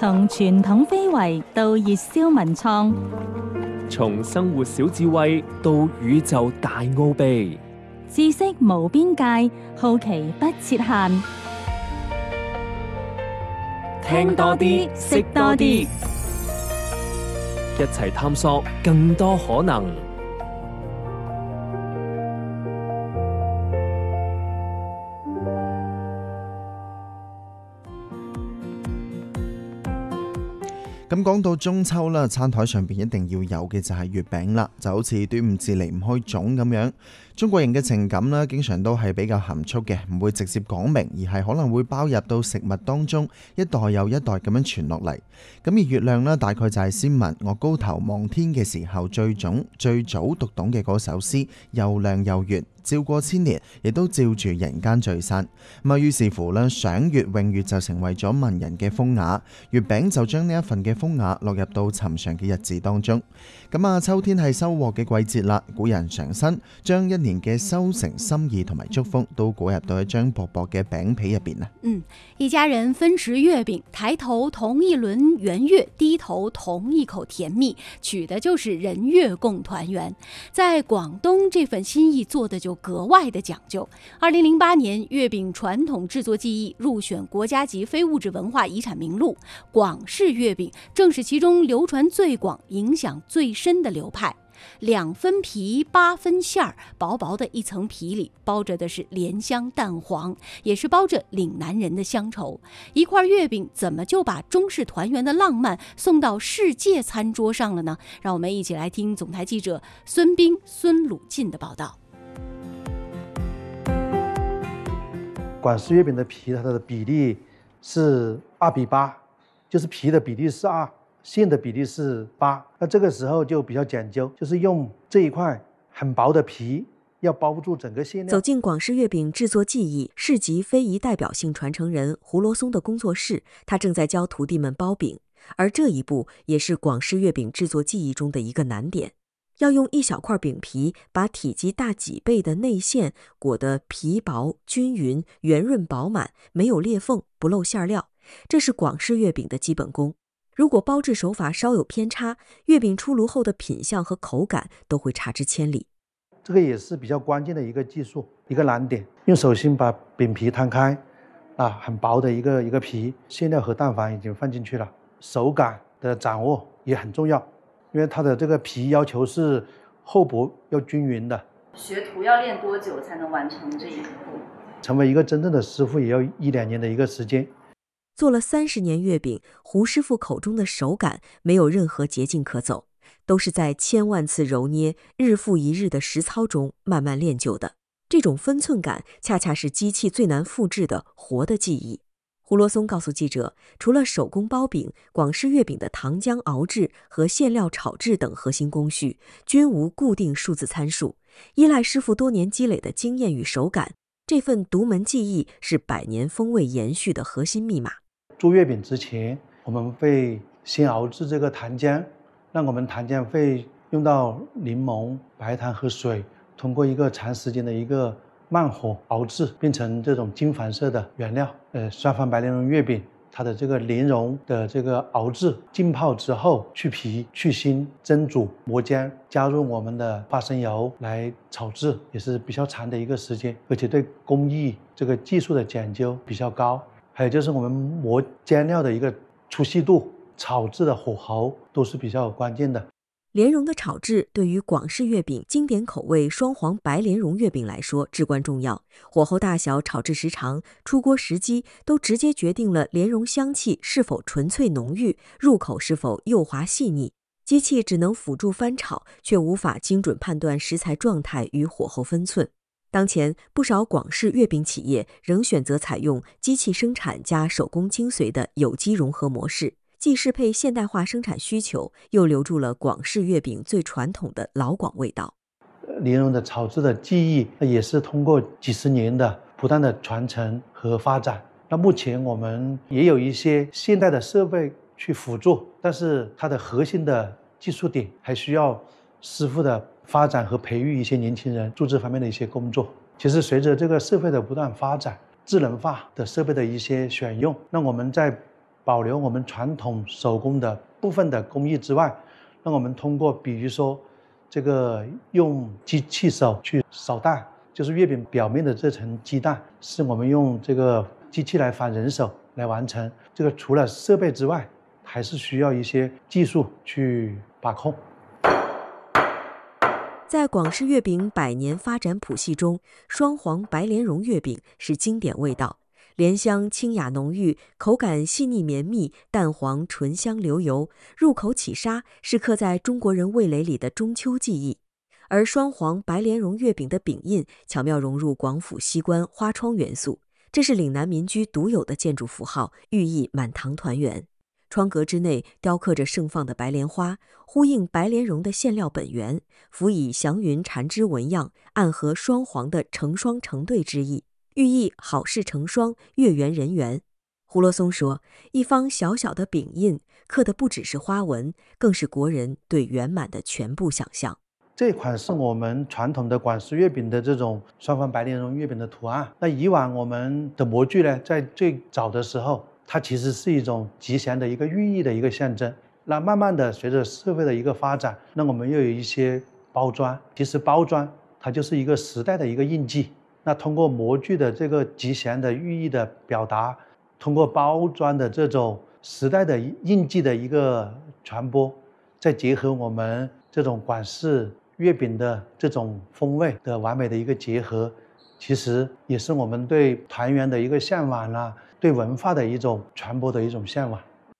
從傳統非遺到熱銷文創， 從生活小智慧到宇宙大奧秘， 知識無邊界，好奇不設限。 聽多啲，識多啲，一齊探索更多可能。 咁講到中秋啦，餐台上邊一定要有嘅就係月餅啦，就好似端午節離唔開粽咁樣。中國人嘅情感啦，經常都係比較含蓄嘅，唔會直接講明，而係可能會包入到食物當中，一代又一代咁樣傳落嚟。咁而月亮呢，大概就係先民我高頭望天嘅時候最早讀懂嘅嗰首詩，又亮又圓，照過千年，亦都照住人間聚散。咁啊，於是乎呢，賞月詠月就成為咗文人嘅風雅，月餅就將呢一份嘅風雅落入到尋常嘅日子當中。咁啊，秋天係收穫嘅季節啦，古人常新將一年嘅收成心意同埋祝福都裹入到一張薄薄嘅餅皮入邊啊。 一家人分食月餅，抬頭同一輪圓月，低頭同一口甜蜜，取的就是人月共團圓。在廣東，這份心意做的就格外的講究。2008年，月餅傳統製作技藝入選國家級非物質文化遺產名錄，廣式月餅正是其中流傳最廣、影響最深的流派。2分皮8分馅兒，薄薄的一層皮裡包着的是蓮香蛋黃，也是包着嶺南人的鄉愁。一塊月餅怎麼就把中式團圓的浪漫送到世界餐桌上了呢？讓我們一起來聽總台記者孫斌、孫魯進的報道。 廣式月餅的皮，它的比例是2:8，就是皮的比例是2，馅的比例是8，那這個時候就比較講究，就是用這一塊很薄的皮要包住整個餡料。 走進廣式月餅製作技藝市級非遺代表性傳承人胡羅松的工作室，他正在教徒弟們包餅，而這一步也是廣式月餅製作技藝中的一個難點，要用一小塊餅皮把體積大幾倍的內餡裹得皮薄均勻、圓潤飽滿，沒有裂縫，不漏餡料，這是廣式月餅的基本功。如果包製手法稍有偏差，月餅出爐後的品相和口感都會差之千里。 這個也是比較關鍵的一個技術，一個難點。用手心把餅皮攤開，很薄的一個皮，餡料和蛋黃已經放進去了，手感的掌握也很重要，因為它的這個皮要求是厚薄要均勻的。 學徒要練多久才能完成這一步？ 成為一個真正的師傅也要1-2年的一個時間。 做了30年月餅，胡師傅口中的手感沒有任何捷徑可走，都是在千萬次揉捏、日復一日的實操中慢慢練就的。這種分寸感，恰恰是機器最難複製的活的技藝。胡羅松告訴記者，除了手工包餅，廣式月餅的糖漿熬製和餡料炒製等核心工序，均無固定數字參數，依賴師傅多年積累的經驗與手感。這份獨門技藝是100年風味延續的核心密碼。 做月餅之前，我們會先熬製這個糖漿，讓我們糖漿會用到檸檬、白糖和水，通過一個長時間的一個慢火熬製，變成這種金黃色的原料。酸黃白蓮蓉月餅，它的這個蓮蓉的這個熬製浸泡之後，去皮、去心、蒸煮、磨漿，加入我們的花生油來炒製，也是比較長的一個時間，而且對工藝這個技術的講究比較高。還有就是我們磨漿料的一個粗細度、炒製的火候都是比較關鍵的。 蓮蓉的炒製對於廣式月餅經典口味雙黃白蓮蓉月餅來說至關重要，火候大小、炒製時長、出鍋時機都直接決定了蓮蓉香氣是否純粹濃郁，入口是否幼滑細膩。機器只能輔助翻炒，卻無法精準判斷食材狀態與火候分寸。當前不少廣式月餅企業仍選擇採用機器生產加手工精髓的有機融合模式，既適配現代化生產需求，又留住了廣式月餅最傳統的老廣味道。 蓮蓉的炒製的技藝也是通過幾十年的不斷的傳承和發展。那目前我們也有一些現代的設備去輔助，但是它的核心的技術點還需要師傅的發展和培育一些年輕人做這方面的一些工作。其實隨着這個社會的不斷發展，智能化的設備的一些選用，那我們在保留我们传统手工的部分的工艺之外，那我们通过比如说这个用机器手去扫蛋，就是月饼表面的这层鸡蛋是我们用这个机器来反人手来完成。这个除了设备之外，还是需要一些技术去把控。 在广式月饼100年发展谱系中，双黄白莲蓉月饼是经典味道，莲香清雅浓郁，口感细腻绵密，蛋黄醇香流油，入口起沙，是刻在中国人味蕾里的中秋记忆。而双黄白莲蓉月饼的饼印巧妙融入广府西关花窗元素，这是岭南民居独有的建筑符号，寓意满堂团圆。窗格之内雕刻着盛放的白莲花，呼应白莲蓉的馅料本源，辅以祥云缠枝纹样，暗合双黄的成双成对之意，寓意好事成双，月圆人圆。胡罗松说，一方小小的饼印刻的不只是花纹，更是国人对圆满的全部想象。 这款是我们传统的广式月饼的这种双黄白莲蓉月饼的图案。那以往我们的模具呢，在最早的时候，它其实是一种吉祥的一个寓意的一个象征。那慢慢的随着社会的一个发展，那我们又有一些包装，其实包装它就是一个时代的一个印记。那通过模具的这个吉祥的寓意的表达，通过包装的这种时代的印记的一个传播，再结合我们这种广式月饼的这种风味的完美的一个结合，其实也是我们对团圆的一个向往啦，对文化的一種傳播的一種向往。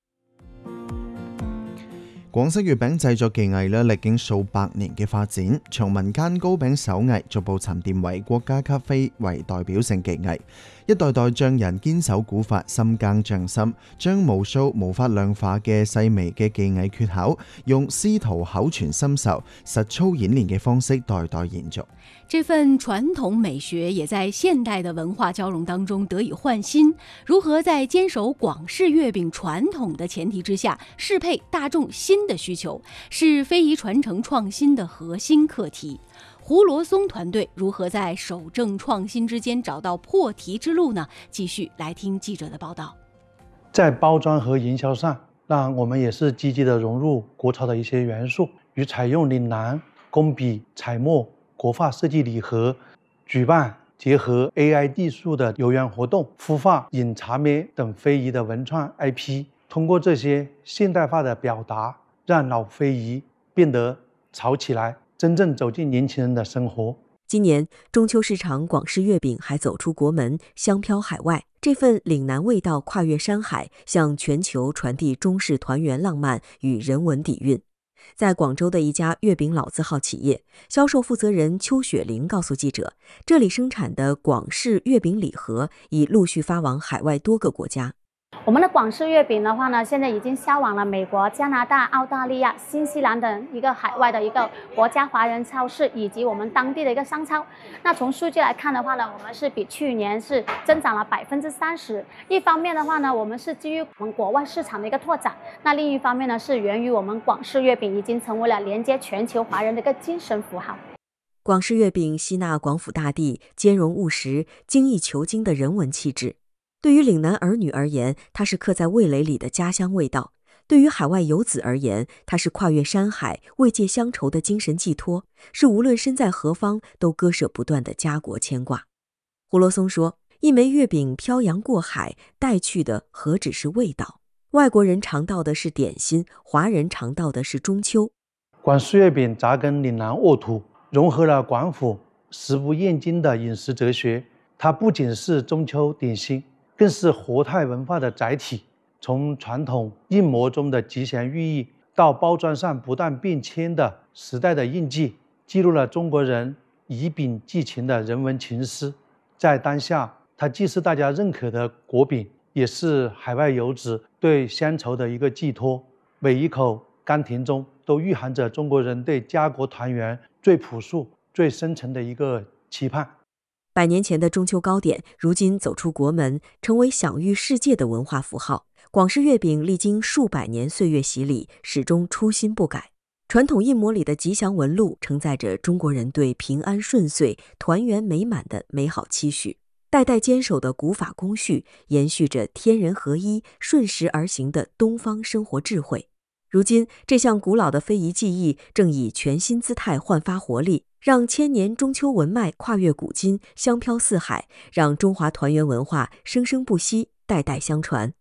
廣式月餅製作技藝歷經數百年嘅發展，從民間糕餅手藝逐步沉澱為國家級非遺代表性技藝，一代代匠人堅守古法，深耕匠心，將無數無法量化嘅細微嘅技藝缺口，用師徒口傳心授、實操演練嘅方式代代延續。 这份传统美学也在现代的文化交融当中得以焕新。如何在坚守广式月饼传统的前提之下，适配大众新的需求，是非遗传承创新的核心课题。胡罗松团队如何在守正创新之间找到破题之路呢？继续来听记者的报道。 在包装和营销上，那我们也是积极的融入国潮的一些元素，与采用岭南工笔彩墨国画设计礼盒，举办结合 AI 技术的游园活动，孵化饮茶咩等非遗的文创 IP， 通过这些现代化的表达，让老非遗变得潮起来，真正走进年轻人的生活。 今年中秋市场广式月饼还走出国门，香飘海外。这份岭南味道跨越山海，向全球传递中式团圆浪漫与人文底蕴。在广州的一家月饼老字号企业，销售负责人邱雪玲告诉记者，这里生产的广式月饼礼盒已陆续发往海外多个国家。 我们的广式月饼的话呢，现在已经销往了美国、加拿大、澳大利亚、新西兰等一个海外的一个国家华人超市，以及我们当地的一个商超。那从数据来看的话呢，我们是比去年是增长了30%。一方面的话呢，我们是基于我们国外市场的一个拓展；那另一方面呢，是源于我们广式月饼已经成为了连接全球华人的一个精神符号。 广式月饼吸纳广府大地兼容务实、精益求精的人文气质。对于岭南儿女而言，它是刻在味蕾里的家乡味道；对于海外游子而言，它是跨越山海、慰藉乡愁的精神寄托，是无论身在何方都割舍不断的家国牵挂。胡罗松说，一枚月饼漂洋过海，带去的何止是味道？外国人尝到的是点心，华人尝到的是中秋。 广式月饼扎根岭南沃土，融合了广府食不厌精的饮食哲学。它不仅是中秋点心，更是活态文化的载体。从传统印模中的吉祥寓意，到包装上不断变迁的时代的印记，记录了中国人以饼寄情的人文情思。在当下，它既是大家认可的国饼，也是海外游子对乡愁的一个寄托。每一口甘甜中都蕴含着中国人对家国团圆最朴素、最深沉的一个期盼。 100年前的中秋糕点，如今走出国门，成为享誉世界的文化符号。广式月饼历经数百年岁月洗礼，始终初心不改。传统印模里的吉祥纹路，承载着中国人对平安顺遂、团圆美满的美好期许。 代代坚守的古法工序，延续着天人合一、顺时而行的东方生活智慧。如今，这项古老的非遗技艺正以全新姿态焕发活力，让千年中秋文脉跨越古今，香飘四海，让中华团圆文化生生不息，代代相传。